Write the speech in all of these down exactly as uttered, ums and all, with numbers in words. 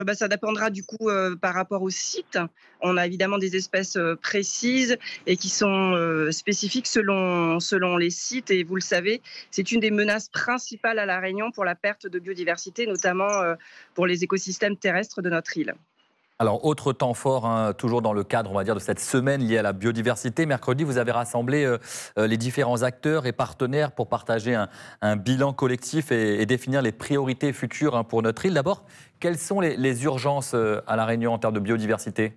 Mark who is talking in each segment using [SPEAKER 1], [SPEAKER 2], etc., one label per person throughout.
[SPEAKER 1] Bah, ça dépendra du coup euh, par rapport au site. On a évidemment des espèces euh, précises et qui sont euh, spécifiques selon, selon les sites. Et vous le savez, c'est une des menaces principales à La Réunion pour la perte de biodiversité, notamment euh, pour les écosystèmes terrestres de notre île.
[SPEAKER 2] Alors, autre temps fort, hein, toujours dans le cadre, on va dire, de cette semaine liée à la biodiversité. Mercredi, vous avez rassemblé euh, euh, les différents acteurs et partenaires pour partager un, un bilan collectif et, et définir les priorités futures, hein, pour notre île. D'abord, quelles sont les, les urgences euh, à La Réunion en termes de biodiversité?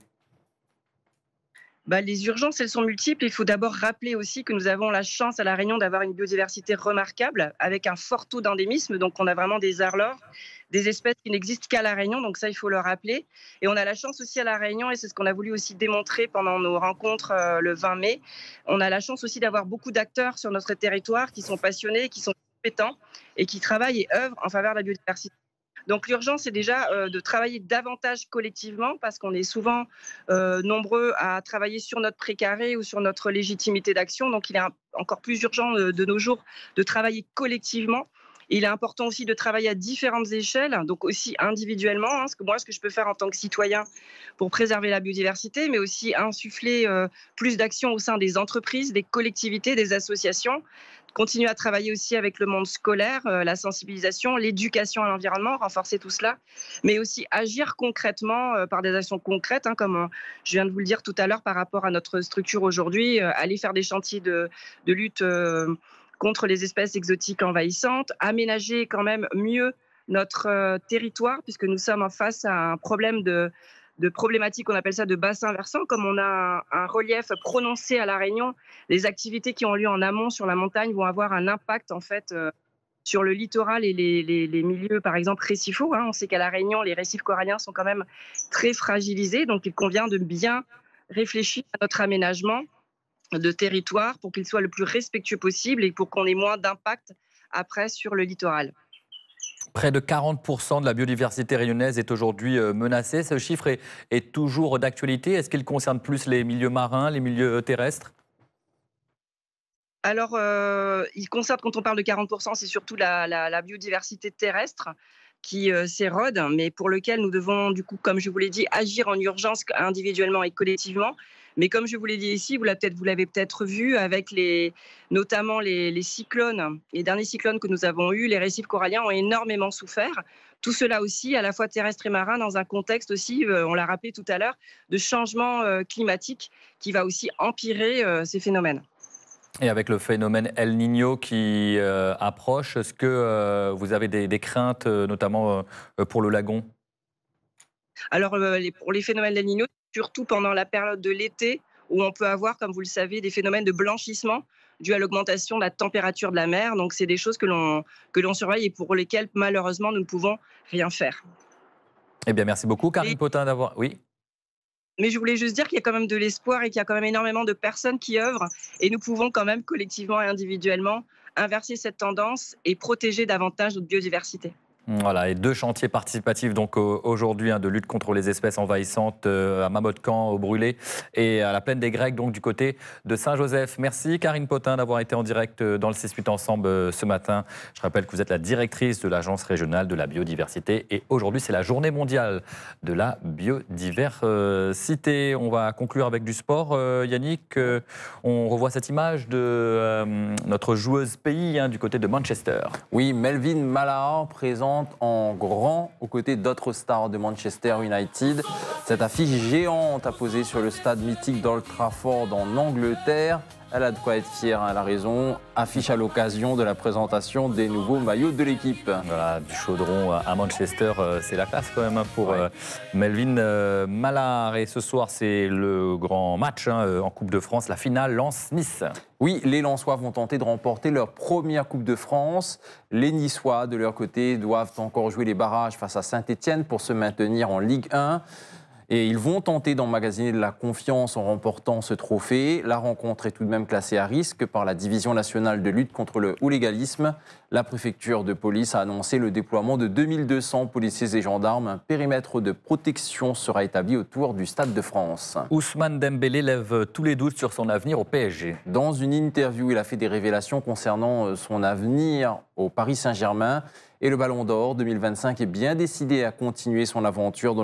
[SPEAKER 1] Bah, les urgences, elles sont multiples. Il faut d'abord rappeler aussi que nous avons la chance à La Réunion d'avoir une biodiversité remarquable avec un fort taux d'endémisme. Donc, on a vraiment des arlores, des espèces qui n'existent qu'à La Réunion. Donc, ça, il faut le rappeler. Et on a la chance aussi à La Réunion, et c'est ce qu'on a voulu aussi démontrer pendant nos rencontres euh, le vingt mai. On a la chance aussi d'avoir beaucoup d'acteurs sur notre territoire qui sont passionnés, qui sont compétents et qui travaillent et œuvrent en faveur de la biodiversité. Donc l'urgence, c'est déjà euh, de travailler davantage collectivement parce qu'on est souvent euh, nombreux à travailler sur notre précaré ou sur notre légitimité d'action. Donc il est un- encore plus urgent euh, de nos jours de travailler collectivement. Il est important aussi de travailler à différentes échelles, donc aussi individuellement, hein, ce que moi, ce que je peux faire en tant que citoyen pour préserver la biodiversité, mais aussi insuffler euh, plus d'actions au sein des entreprises, des collectivités, des associations. Continuer à travailler aussi avec le monde scolaire, euh, la sensibilisation, l'éducation à l'environnement, renforcer tout cela, mais aussi agir concrètement euh, par des actions concrètes, hein, comme euh, je viens de vous le dire tout à l'heure par rapport à notre structure aujourd'hui, euh, aller faire des chantiers de, de lutte euh, contre les espèces exotiques envahissantes, aménager quand même mieux notre euh, territoire, puisque nous sommes en face à un problème de, de problématique, on appelle ça de bassin versant, comme on a un, un relief prononcé à La Réunion. Les activités qui ont lieu en amont sur la montagne vont avoir un impact en fait euh, sur le littoral et les, les- les milieux, par exemple, récifaux, hein. On sait qu'à La Réunion, les récifs coralliens sont quand même très fragilisés, donc il convient de bien réfléchir à notre aménagement de territoire pour qu'il soit le plus respectueux possible et pour qu'on ait moins d'impact après sur le littoral.
[SPEAKER 2] Près de quarante pour cent de la biodiversité réunionnaise est aujourd'hui euh, menacée. Ce chiffre est, est toujours d'actualité. Est-ce qu'il concerne plus les milieux marins, les milieux terrestres?
[SPEAKER 1] Alors, euh, il concerne, quand on parle de quarante pour cent, c'est surtout la, la- la biodiversité terrestre qui euh, s'érode, mais pour lequel nous devons, du coup, comme je vous l'ai dit, agir en urgence individuellement et collectivement. Mais comme je vous l'ai dit ici, vous l'avez peut-être, vous l'avez peut-être vu avec les, notamment les, les cyclones, les derniers cyclones que nous avons eus, les récifs coralliens ont énormément souffert. Tout cela aussi, à la fois terrestre et marin, dans un contexte aussi, euh, on l'a rappelé tout à l'heure, de changement euh, climatique qui va aussi empirer euh, ces phénomènes.
[SPEAKER 2] Et avec le phénomène El Niño qui euh, approche, est-ce que euh, vous avez des, des craintes, euh, notamment euh, pour le lagon?
[SPEAKER 1] Alors, euh, les- pour les phénomènes d'El Niño, surtout pendant la période de l'été, où on peut avoir, comme vous le savez, des phénomènes de blanchissement dus à l'augmentation de la température de la mer. Donc, c'est des choses que l'on que l'on surveille et pour lesquelles, malheureusement, nous ne pouvons rien faire.
[SPEAKER 2] Eh bien, merci beaucoup,
[SPEAKER 1] Mais,
[SPEAKER 2] Karine Potin, d'avoir... Oui.
[SPEAKER 1] mais je voulais juste dire qu'il y a quand même de l'espoir et qu'il y a quand même énormément de personnes qui œuvrent et nous pouvons quand même, collectivement et individuellement, inverser cette tendance et protéger davantage notre biodiversité.
[SPEAKER 2] Voilà, et deux chantiers participatifs donc au- aujourd'hui, hein, de lutte contre les espèces envahissantes euh, à Mamotcan, au Brûlé et à la Plaine des Grecs, donc du côté de Saint-Joseph. Merci Karine Potin d'avoir été en direct euh, dans le six huit Ensemble euh, ce matin. Je rappelle que vous êtes la directrice de l'Agence régionale de la biodiversité et aujourd'hui c'est la journée mondiale de la biodiversité. On va conclure avec du sport, euh, Yannick. Euh, on revoit cette image de euh, notre joueuse pays, hein, du côté de Manchester.
[SPEAKER 3] Oui, Melvin Malaha présente en grand aux côtés d'autres stars de Manchester United. Cette affiche géante a posé sur le stade mythique d'Old Trafford en Angleterre. Elle a de quoi être fière, elle a raison. Affiche à l'occasion de la présentation des nouveaux maillots de l'équipe.
[SPEAKER 2] Voilà, du chaudron à Manchester, euh, c'est la classe quand même, hein, pour
[SPEAKER 3] Ouais.
[SPEAKER 2] euh, Melvin euh, Mallard. Et ce soir, c'est le grand match, hein, euh, en Coupe de France, la finale Lens-Nice.
[SPEAKER 3] Oui, les Lensois vont tenter de remporter leur première Coupe de France. Les Niçois, de leur côté, doivent encore jouer les barrages face à Saint-Étienne pour se maintenir en Ligue un. Et ils vont tenter d'emmagasiner de la confiance en remportant ce trophée. La rencontre est tout de même classée à risque par la Division nationale de lutte contre le hooliganisme. La préfecture de police a annoncé le déploiement de deux mille deux cents policiers et gendarmes. Un périmètre de protection sera établi autour du Stade de France.
[SPEAKER 2] Ousmane Dembélé lève tous les doutes sur son avenir au P S G.
[SPEAKER 3] Dans une interview, il a fait des révélations concernant son avenir au Paris Saint-Germain. Et le Ballon d'Or deux mille vingt-cinq est bien décidé à continuer son aventure dans